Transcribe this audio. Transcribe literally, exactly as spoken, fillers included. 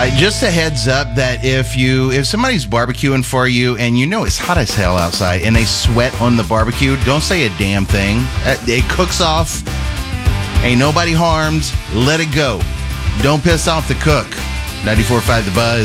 Uh, just a heads up that if you if somebody's barbecuing for you and you know it's hot as hell outside and they sweat on the barbecue, don't say a damn thing. Uh, It cooks off. Ain't nobody harmed. Let it go. Don't piss off the cook. ninety-four point five The Buzz.